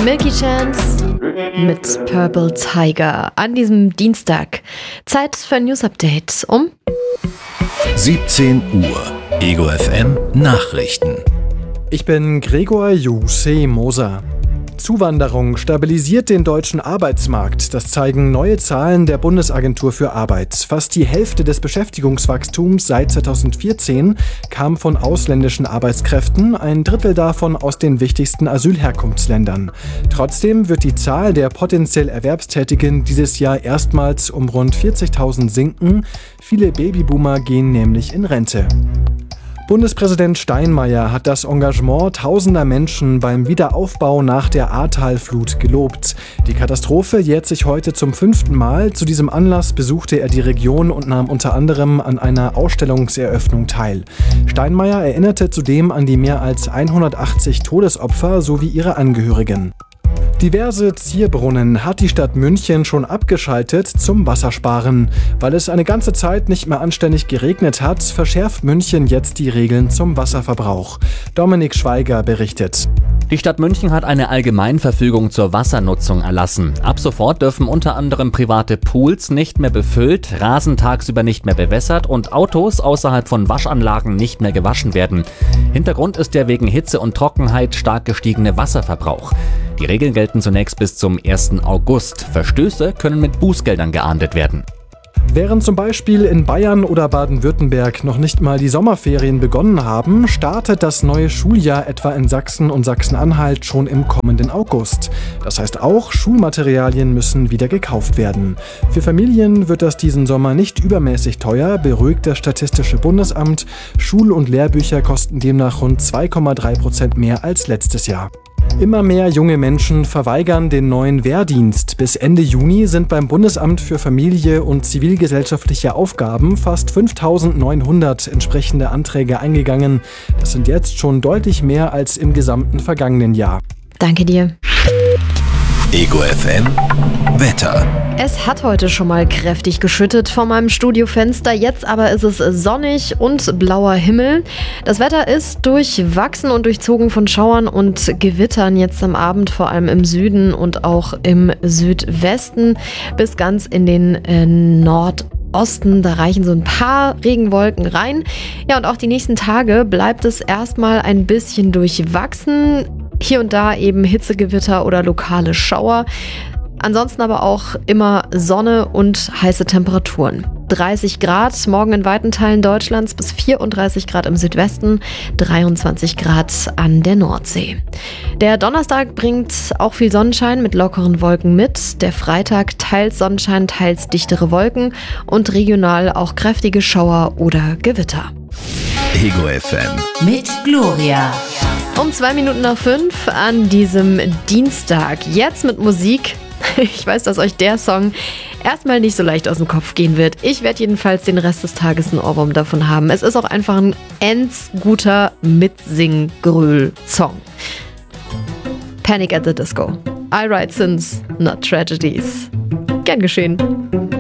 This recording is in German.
Milky Chance mit Purple Tiger an diesem Dienstag. Zeit für ein News-Update um 17 Uhr. Ego FM Nachrichten. Ich bin Gregor Juse Moser. Zuwanderung stabilisiert den deutschen Arbeitsmarkt. Das zeigen neue Zahlen der Bundesagentur für Arbeit. Fast die Hälfte des Beschäftigungswachstums seit 2014 kam von ausländischen Arbeitskräften, ein Drittel davon aus den wichtigsten Asylherkunftsländern. Trotzdem wird die Zahl der potenziell Erwerbstätigen dieses Jahr erstmals um rund 40.000 sinken. Viele Babyboomer gehen nämlich in Rente. Bundespräsident Steinmeier hat das Engagement tausender Menschen beim Wiederaufbau nach der Ahrtalflut gelobt. Die Katastrophe jährt sich heute zum 5. Mal. Zu diesem Anlass besuchte er die Region und nahm unter anderem an einer Ausstellungseröffnung teil. Steinmeier erinnerte zudem an die mehr als 180 Todesopfer sowie ihre Angehörigen. Diverse Zierbrunnen hat die Stadt München schon abgeschaltet zum Wassersparen. Weil es eine ganze Zeit nicht mehr anständig geregnet hat, verschärft München jetzt die Regeln zum Wasserverbrauch. Dominik Schweiger berichtet. Die Stadt München hat eine Allgemeinverfügung zur Wassernutzung erlassen. Ab sofort dürfen unter anderem private Pools nicht mehr befüllt, Rasen tagsüber nicht mehr bewässert und Autos außerhalb von Waschanlagen nicht mehr gewaschen werden. Hintergrund ist der wegen Hitze und Trockenheit stark gestiegene Wasserverbrauch. Die Regeln gelten zunächst bis zum 1. August. Verstöße können mit Bußgeldern geahndet werden. Während zum Beispiel in Bayern oder Baden-Württemberg noch nicht mal die Sommerferien begonnen haben, startet das neue Schuljahr etwa in Sachsen und Sachsen-Anhalt schon im kommenden August. Das heißt auch, Schulmaterialien müssen wieder gekauft werden. Für Familien wird das diesen Sommer nicht übermäßig teuer, beruhigt das Statistische Bundesamt. Schul- und Lehrbücher kosten demnach rund 2,3% mehr als letztes Jahr. Immer mehr junge Menschen verweigern den neuen Wehrdienst. Bis Ende Juni sind beim Bundesamt für Familie und zivilgesellschaftliche Aufgaben fast 5.900 entsprechende Anträge eingegangen. Das sind jetzt schon deutlich mehr als im gesamten vergangenen Jahr. Danke dir. Ego FM Wetter. Es hat heute schon mal kräftig geschüttet vor meinem Studiofenster, jetzt aber ist es sonnig und blauer Himmel. Das Wetter ist durchwachsen und durchzogen von Schauern und Gewittern jetzt am Abend, vor allem im Süden und auch im Südwesten bis ganz in den Nordosten. Da reichen so ein paar Regenwolken rein. Ja, und auch die nächsten Tage bleibt es erstmal ein bisschen durchwachsen. Hier und da eben Hitzegewitter oder lokale Schauer. Ansonsten aber auch immer Sonne und heiße Temperaturen. 30 Grad morgen in weiten Teilen Deutschlands bis 34 Grad im Südwesten, 23 Grad an der Nordsee. Der Donnerstag bringt auch viel Sonnenschein mit lockeren Wolken mit. Der Freitag teils Sonnenschein, teils dichtere Wolken und regional auch kräftige Schauer oder Gewitter. Ego FM mit Gloria. Um 5:02 an diesem Dienstag. Jetzt mit Musik. Ich weiß, dass euch der Song erstmal nicht so leicht aus dem Kopf gehen wird. Ich werde jedenfalls den Rest des Tages einen Ohrwurm davon haben. Es ist auch einfach ein guter Mitsing-Gröl-Song. Panic at the Disco. I write sins, not tragedies. Gern geschehen.